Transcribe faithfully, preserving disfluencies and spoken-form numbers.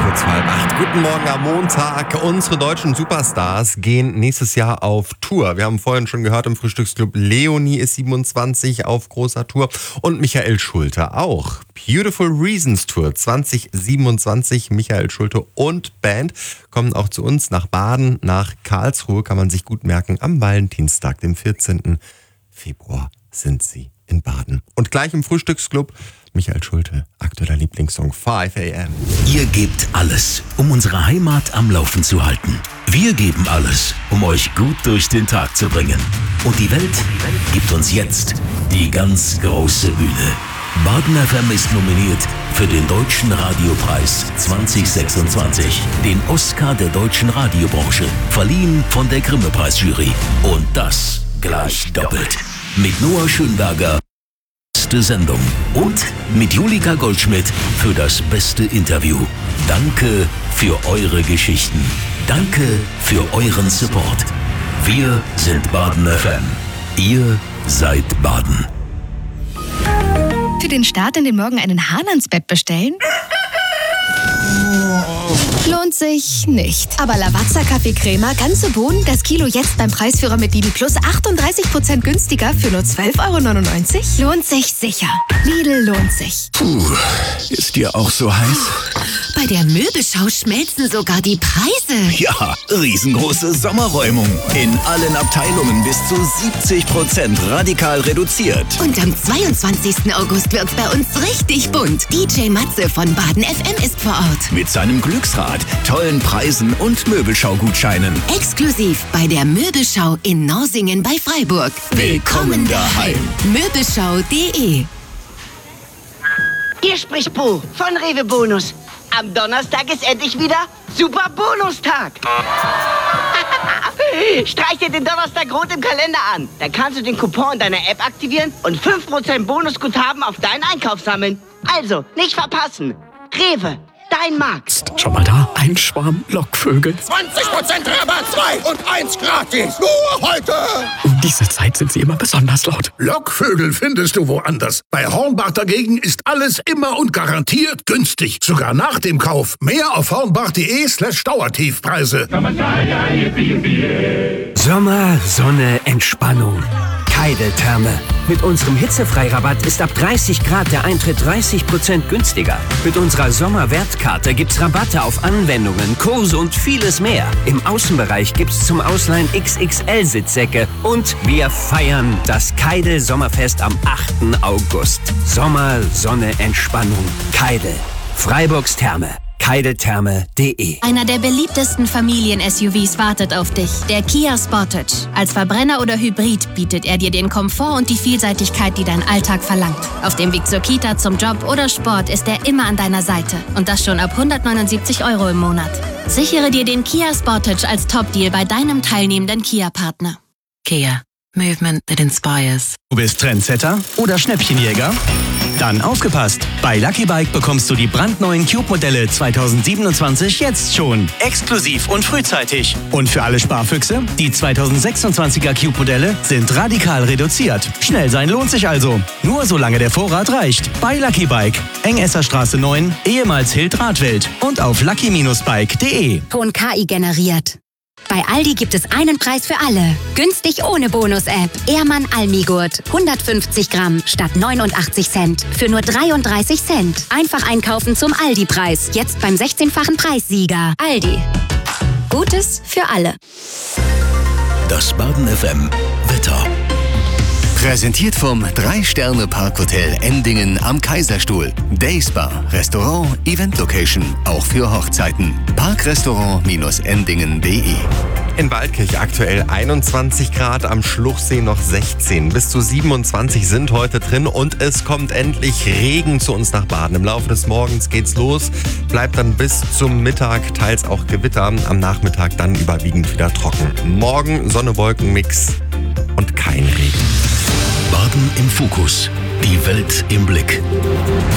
Kurz vor halb acht. Guten Morgen am Montag. Unsere deutschen Superstars gehen nächstes Jahr auf Tour. Wir haben vorhin schon gehört im Frühstücksclub, Leonie ist siebenundzwanzig auf großer Tour und Michael Schulte auch. Beautiful Reasons Tour zwanzig siebenundzwanzig. Michael Schulte und Band kommen auch zu uns nach Baden, nach Karlsruhe. Kann man sich gut merken. Am Valentinstag, dem vierzehnten Februar, sind sie in Baden. Und gleich im Frühstücksclub Michael Schulte, aktueller Lieblingssong five a m. Ihr gebt alles, um unsere Heimat am Laufen zu halten. Wir geben alles, um euch gut durch den Tag zu bringen. Und die Welt gibt uns jetzt die ganz große Bühne. Baden F M ist nominiert für den Deutschen Radiopreis zwanzig sechsundzwanzig, den Oscar der deutschen Radiobranche, verliehen von der Grimme-Preisjury. Und das gleich doppelt. Mit Noah Schönberger beste Sendung und mit Julika Goldschmidt für das beste Interview. Danke für eure Geschichten. Danke für euren Support. Wir sind Baden F M. Ihr seid Baden. Für den Start in den Morgen einen Hahn ans Bett bestellen? Lohnt sich nicht. Aber Lavazza Kaffeecrema, ganze Bohnen, das Kilo jetzt beim Preisführer mit Lidl Plus achtunddreißig Prozent günstiger für nur zwölf Euro neunundneunzig? Lohnt sich sicher. Lidl lohnt sich. Puh, ist dir auch so heiß? Bei der Möbelschau schmelzen sogar die Preise. Ja, riesengroße Sommerräumung. In allen Abteilungen bis zu siebzig Prozent radikal reduziert. Und am zweiundzwanzigsten August wird's bei uns richtig bunt. D J Matze von Baden F M ist vor Ort. Mit seinem Glücksrad, tollen Preisen und Möbelschau-Gutscheinen. Exklusiv bei der Möbelschau in Norsingen bei Freiburg. Willkommen daheim. Möbelschau punkt de. Hier spricht Bo von Rewe Bonus. Am Donnerstag ist endlich wieder Super Bonustag. Streich dir den Donnerstag rot im Kalender an. Dann kannst du den Coupon in deiner App aktivieren und fünf Prozent Bonusguthaben auf deinen Einkauf sammeln. Also, nicht verpassen. Rewe, dein Markt. Schau mal da, ein Schwarm Lockvögel. zwanzig Prozent Rabatt, zwei und eins gratis. Nur heute. Um diese Zeit sind sie immer besonders laut. Lockvögel findest du woanders. Bei Hornbach dagegen ist alles immer und garantiert günstig. Sogar nach dem Kauf. Mehr auf hornbach.de slash Dauertiefpreise. Sommer, Sonne, Entspannung. Keidel-Therme. Mit unserem Hitzefreirabatt ist ab dreißig Grad der Eintritt dreißig Prozent günstiger. Mit unserer Sommerwertkarte gibt's Rabatte auf Anwendungen, Kurse und vieles mehr. Im Außenbereich gibt's zum Ausleihen X X L-Sitzsäcke. Und wir feiern das Keidel-Sommerfest am achten August. Sommer, Sonne, Entspannung. Keidel. Freiburgs Therme. Keidel-Therme punkt de. Einer der beliebtesten Familien-S U Vs wartet auf dich. Der Kia Sportage. Als Verbrenner oder Hybrid bietet er dir den Komfort und die Vielseitigkeit, die dein Alltag verlangt. Auf dem Weg zur Kita, zum Job oder Sport ist er immer an deiner Seite. Und das schon ab hundertneunundsiebzig Euro im Monat. Sichere dir den Kia Sportage als Top-Deal bei deinem teilnehmenden Kia-Partner. Kia. Movement that inspires. Du bist Trendsetter oder Schnäppchenjäger? Dann aufgepasst! Bei Lucky Bike bekommst du die brandneuen Cube-Modelle zwanzig siebenundzwanzig jetzt schon. Exklusiv und frühzeitig. Und für alle Sparfüchse, die zwanzig sechsundzwanziger Cube-Modelle sind radikal reduziert. Schnell sein lohnt sich also. Nur solange der Vorrat reicht. Bei Lucky Bike. Engesserstraße neun, ehemals Hild Radwelt. Und auf lucky Bindestrich bike punkt de. Von K I generiert. Bei Aldi gibt es einen Preis für alle. Günstig ohne Bonus-App. Ehrmann Almigurt. hundertfünfzig Gramm statt neunundachtzig Cent. Für nur dreiunddreißig Cent. Einfach einkaufen zum Aldi-Preis. Jetzt beim sechzehnfachen Preissieger. Aldi. Gutes für alle. Das Baden F M Wetter. Präsentiert vom drei Sterne Parkhotel Endingen am Kaiserstuhl. Dayspa, Restaurant, Event-Location, auch für Hochzeiten. Parkrestaurant-endingen punkt de. In Waldkirch aktuell einundzwanzig Grad, am Schluchsee noch sechzehn. Bis zu siebenundzwanzig sind heute drin und es kommt endlich Regen zu uns nach Baden. Im Laufe des Morgens geht's los, bleibt dann bis zum Mittag, teils auch Gewitter. Am Nachmittag dann überwiegend wieder trocken. Morgen Sonne-Wolken-Mix und kein Regen. Baden im Fokus. Die Welt im Blick.